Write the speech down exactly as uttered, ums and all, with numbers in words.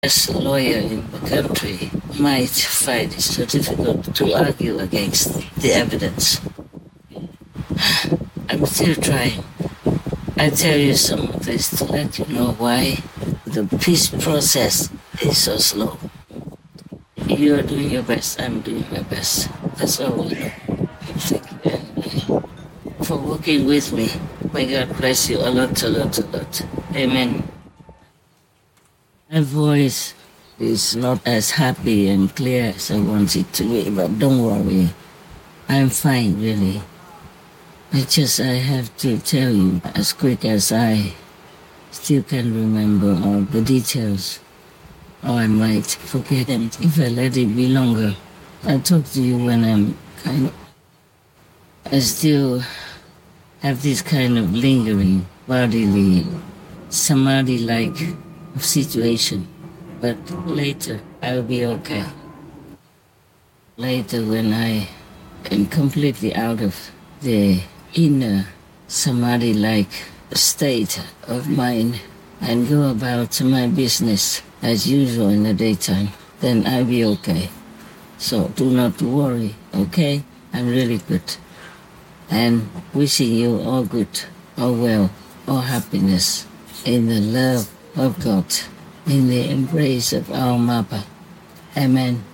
best lawyer in the country might find it so difficult to argue against the evidence. I'm still trying. I tell you some of this to let you know why the peace process is so slow. You're doing your best, I'm doing my best. That's all we know. Thank you anyway for working with me. May God bless you a lot, a lot, a lot. Amen. My voice is not as happy and clear as I want it to be, but don't worry. I'm fine, really. It's just I have to tell you as quick as I still can remember all the details. Or I might forget them if I let it be longer. I'll talk to you when I'm kind of... I still have this kind of lingering bodily, samadhi-like situation. But later, I'll be okay. Later, when I am completely out of the inner samadhi-like state of mind and go about my business as usual in the daytime, then I'll be okay. So do not worry, okay? I'm really good. And wishing you all good, all well, all happiness in the love of God, in the embrace of our Mother. Amen.